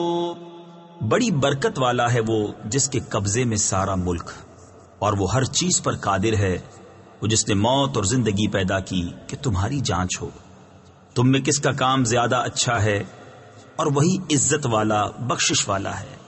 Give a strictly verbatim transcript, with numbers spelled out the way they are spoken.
बड़ी बरकत वाला है वो जिसके कब्जे में सारा मुल्क, और वो हर चीज पर कादिर है, वो जिसने मौत और जिंदगी पैदा की कि तुम्हारी जांच हो। तुम में किसका काम ज्यादा अच्छा है, और वही इज्जत वाला बख्शिश वाला है।